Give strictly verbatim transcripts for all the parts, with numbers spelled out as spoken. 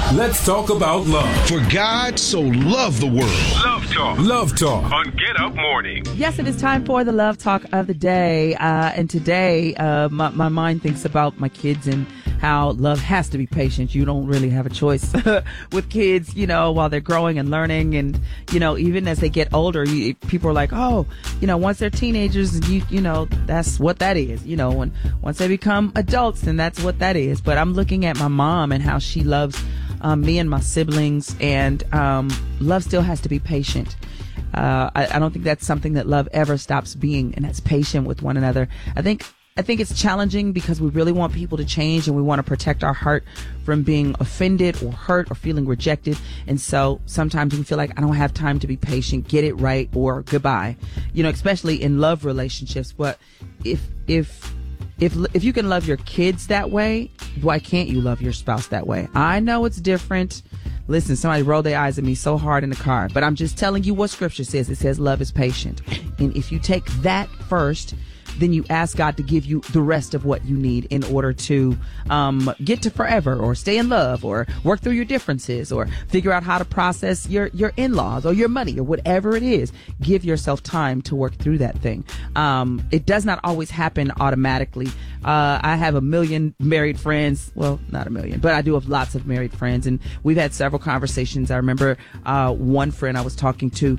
Let's talk about love. For God so loved the world. Love Talk. Love Talk. On Get Up Morning. Yes, it is time for the Love Talk of the day. Uh, and today, uh, my, my mind thinks about my kids and how love has to be patient. You don't really have a choice with kids, you know, while they're growing and learning. And, you know, even as they get older, you, people are like, oh, you know, once they're teenagers, you you know, that's what that is. You know, and once they become adults, then that's what that is. But I'm looking at my mom and how she loves um, me and my siblings. And um, love still has to be patient. Uh, I, I don't think that's something that love ever stops being, and that's patient with one another. I think I think it's challenging because we really want people to change and we want to protect our heart from being offended or hurt or feeling rejected. And so sometimes we feel like I don't have time to be patient, get it right, or goodbye, you know, especially in love relationships. But if, if, if, if you can love your kids that way, why can't you love your spouse that way? I know it's different. Listen, somebody rolled their eyes at me so hard in the car, but I'm just telling you what scripture says. It says love is patient. And if you take that first, then you ask God to give you the rest of what you need in order to um, get to forever, or stay in love, or work through your differences, or figure out how to process your, your in-laws or your money or whatever it is. Give yourself time to work through that thing. Um, it does not always happen automatically. Uh, I have a million married friends. Well, not a million, but I do have lots of married friends, and we've had several conversations. I remember uh, one friend I was talking to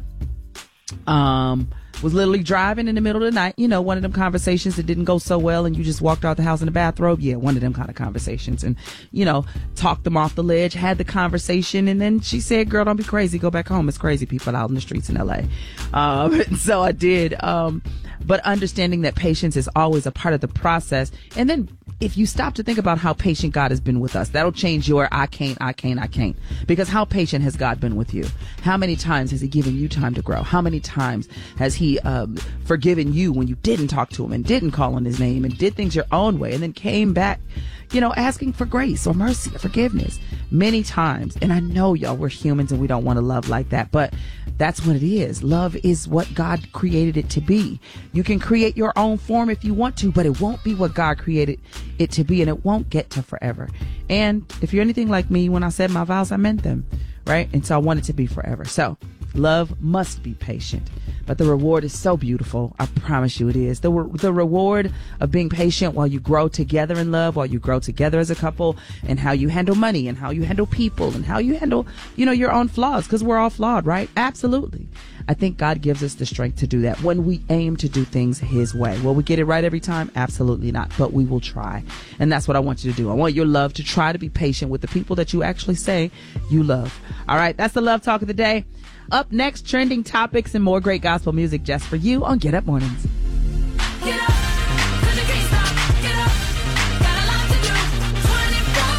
um, was literally driving in the middle of the night. You know, one of them conversations that didn't go so well and you just walked out the house in a bathrobe. Yeah, one of them kind of conversations. And, you know, talked them off the ledge, had the conversation. And then she said, girl, don't be crazy. Go back home. It's crazy people out in the streets in L A. Um, so I did. Um, but understanding that patience is always a part of the process. And then if you stop to think about how patient God has been with us, that'll change your I can't, I can't, I can't. Because how patient has God been with you? How many times has he given you time to grow? How many times has he um, forgiven you when you didn't talk to him and didn't call on his name and did things your own way and then came back, you know, asking for grace or mercy or forgiveness many times? And I know, y'all, we're humans and we don't want to love like that, but that's what it is. Love is what God created it to be. You can create your own form if you want to, but it won't be what God created it to be, and it won't get to forever. And if you're anything like me, when I said my vows, I meant them, right? And so I want it to be forever. So love must be patient, but the reward is so beautiful. I promise you it is. The, the reward of being patient while you grow together in love, while you grow together as a couple, and how you handle money and how you handle people and how you handle, you know, your own flaws, because we're all flawed, right? Absolutely. I think God gives us the strength to do that when we aim to do things his way. Will we get it right every time? Absolutely not, but we will try. And that's what I want you to do. I want your love to try to be patient with the people that you actually say you love. All right, that's the Love Talk of the day. Up next, trending topics and more great gospel music just for you on Get Up Mornings. Get up, 'cause you can't stop. Get up, got a lot to do. twenty-four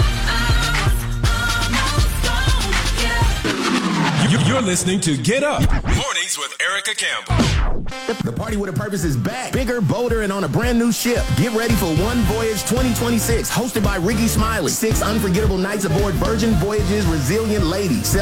hours, almost gone. Get up. You- You're listening to Get Up Mornings with Erica Campbell. The Party with a Purpose is back. Bigger, bolder, and on a brand new ship. Get ready for One Voyage twenty twenty-six, hosted by Ricky Smiley. Six unforgettable nights aboard Virgin Voyage's Resilient Lady.